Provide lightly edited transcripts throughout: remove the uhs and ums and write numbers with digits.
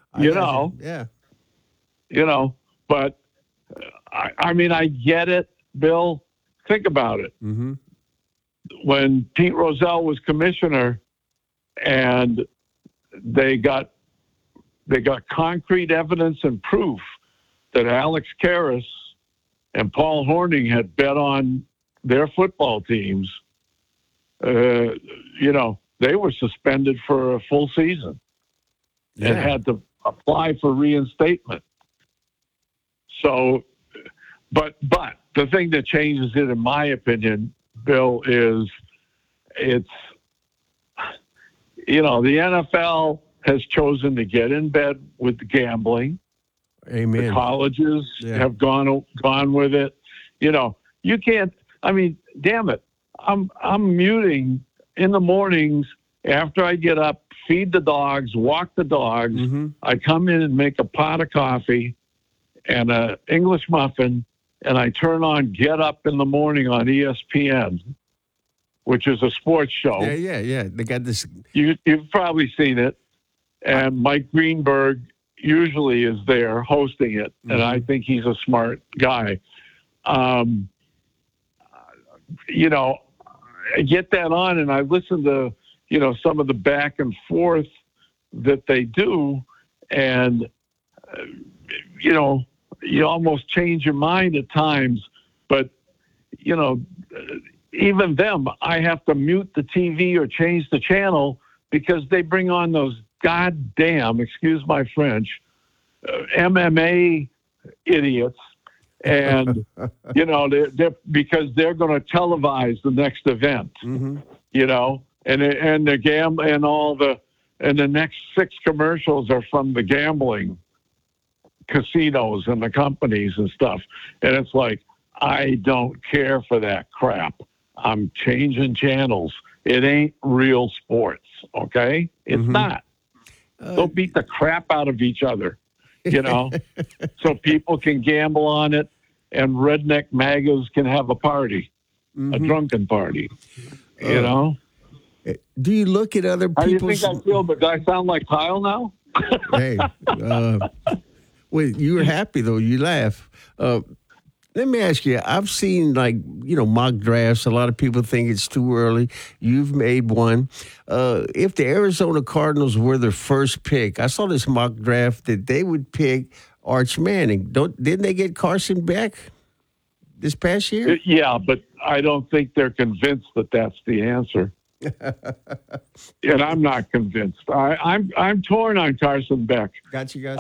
I you got you. know, Yeah. you know, but I mean, I get it, Bill. Think about it. Mm-hmm. When Pete Rozelle was commissioner, and they got concrete evidence and proof that Alex Karras and Paul Hornung had bet on their football teams. They were suspended for a full season and Yeah. had to apply for reinstatement. So, but the thing that changes it, in my opinion, Bill, is it's, the NFL has chosen to get in bed with the gambling. Amen. The colleges have gone with it. You can't. I mean, damn it! I'm muting in the mornings after I get up, feed the dogs, walk the dogs. Mm-hmm. I come in and make a pot of coffee and an English muffin, and I turn on Get Up in the Morning on ESPN, which is a sports show. Yeah. They got this. You've probably seen it. And Mike Greenberg usually is there hosting it, and I think he's a smart guy. I get that on, and I listen to some of the back and forth that they do, and you almost change your mind at times. But even them, I have to mute the TV or change the channel because they bring on those goddamn, excuse my French, MMA idiots, and they're because they're going to televise the next event, and the the next 6 commercials are from the gambling casinos and the companies and stuff, and it's like, I don't care for that crap. I'm changing channels. It ain't real sports, okay? It's not. Don't beat the crap out of each other, so people can gamble on it, and redneck MAGAs can have a party, a drunken party, Do you look at other How do you people's... think I feel? But do I sound like Kyle now? Hey, well, you were happy, though. You laugh. Let me ask you, I've seen mock drafts. A lot of people think it's too early. You've made one. If the Arizona Cardinals were their first pick, I saw this mock draft that they would pick Arch Manning. Didn't they get Carson Beck this past year? Yeah, but I don't think they're convinced that that's the answer. And I'm not convinced. I'm torn on Carson Beck. Got you.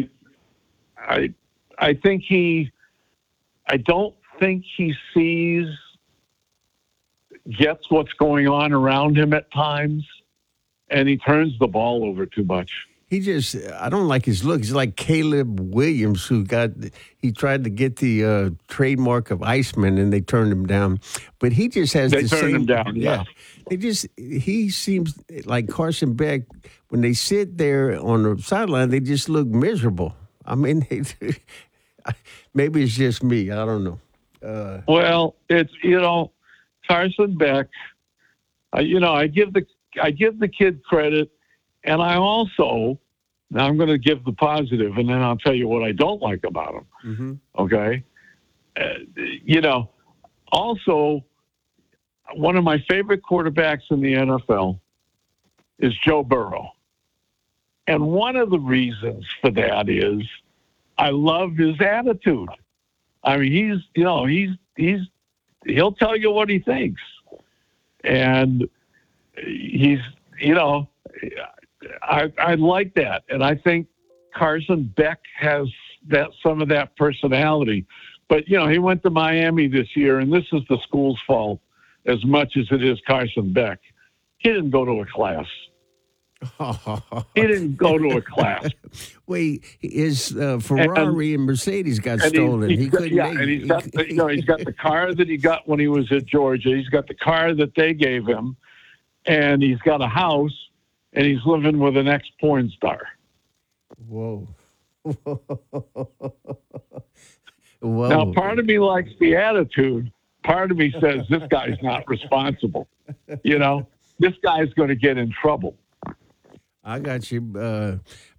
I think I don't think he gets what's going on around him at times, and he turns the ball over too much. I don't like his look. He's like Caleb Williams, he tried to get the trademark of Iceman, and they turned him down. But he just has the same. They turned him down, yeah. He seems like Carson Beck, when they sit there on the sideline, they just look miserable. I mean, maybe it's just me. I don't know. Well, it's Carson Beck. I give the kid credit, and I also, now I'm going to give the positive, and then I'll tell you what I don't like about him. Mm-hmm. Okay, also, one of my favorite quarterbacks in the NFL is Joe Burrow, and one of the reasons for that is I love his attitude. I mean, he'll tell you what he thinks. And I like that. And I think Carson Beck has some of that personality. But, he went to Miami this year, and this is the school's fault as much as it is Carson Beck. He didn't go to a class. He didn't go to a class. Wait, his Ferrari and Mercedes got stolen. He's got the car that he got when he was at Georgia. He's got the car that they gave him, and he's got a house, and he's living with an ex-porn star. Whoa. Now, part of me likes the attitude. Part of me says this guy's not responsible. This guy's going to get in trouble. I got you.